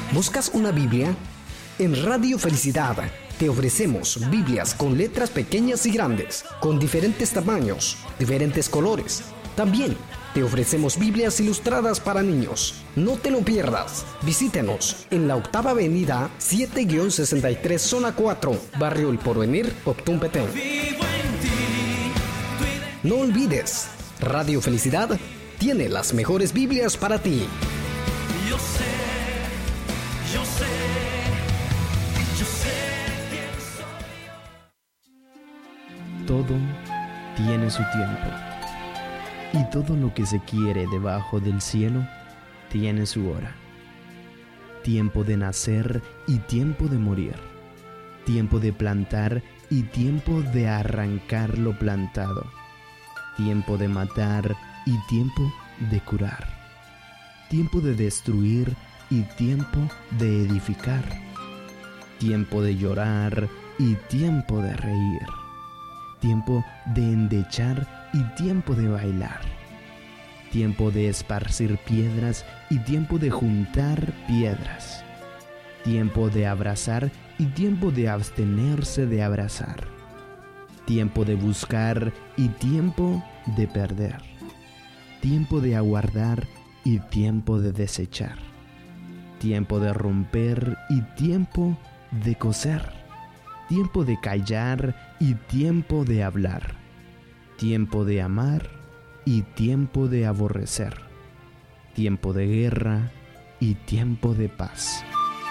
¿Buscas una Biblia? En Radio Felicidad te ofrecemos Biblias con letras pequeñas y grandes, con diferentes tamaños, diferentes colores. También te ofrecemos Biblias ilustradas para niños. No te lo pierdas. Visítenos en la 8ª Avenida 7-63, Zona 4, Barrio El Porvenir, Octum Petén. No olvides, Radio Felicidad tiene las mejores Biblias para ti. Yo sé quién soy. Todo tiene su tiempo, y todo lo que se quiere debajo del cielo tiene su hora. Tiempo de nacer y tiempo de morir. Tiempo de plantar y tiempo de arrancar lo plantado. Tiempo de matar y tiempo de curar. Tiempo de destruir y tiempo de edificar. Tiempo de llorar y tiempo de reír. Tiempo de endechar y tiempo de bailar. Tiempo de esparcir piedras y tiempo de juntar piedras. Tiempo de abrazar y tiempo de abstenerse de abrazar. Tiempo de buscar y tiempo de perder. Tiempo de aguardar y tiempo de desechar. Tiempo de romper y tiempo de coser. Tiempo de callar y tiempo de hablar. Tiempo de amar y tiempo de aborrecer. Tiempo de guerra y tiempo de paz.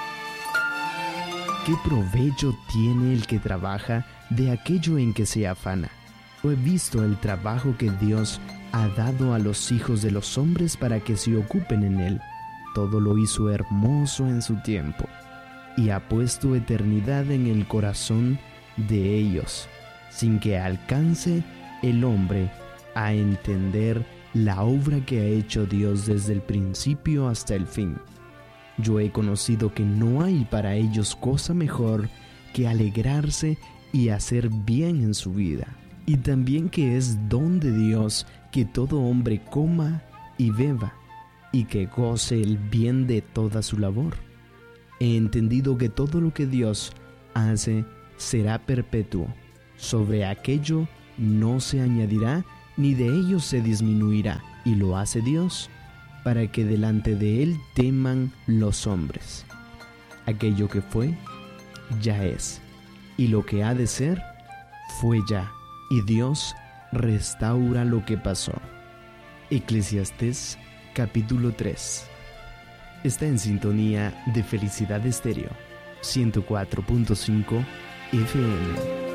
¿Qué provecho tiene el que trabaja de aquello en que se afana? Yo he visto el trabajo que Dios ha dado a los hijos de los hombres para que se ocupen en él. Todo lo hizo hermoso en su tiempo, y ha puesto eternidad en el corazón de ellos, sin que alcance el hombre a entender la obra que ha hecho Dios desde el principio hasta el fin. Yo he conocido que no hay para ellos cosa mejor que alegrarse y hacer bien en su vida, y también que es don de Dios que todo hombre coma y beba, y que goce el bien de toda su labor. He entendido que todo lo que Dios hace será perpetuo. Sobre aquello no se añadirá, ni de ello se disminuirá, y lo hace Dios, para que delante de Él teman los hombres. Aquello que fue, ya es, y lo que ha de ser, fue ya, y Dios restaura lo que pasó. Eclesiastés capítulo 3. Está en sintonía de Felicidad Estéreo 104.5 FM.